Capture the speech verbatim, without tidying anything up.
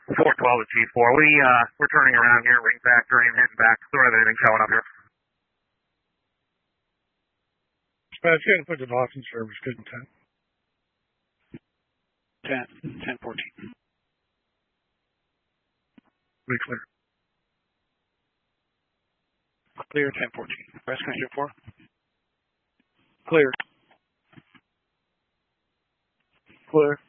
four twelve to G four. We, uh, we're turning around here, ring factory and heading back. Do we have anything showing up here? Dispatch, you can put the Dawson service, good and ten. ten, ten fourteen. We clear. Clear, ten fourteen. Rest Commissioner four. Clear. Clear.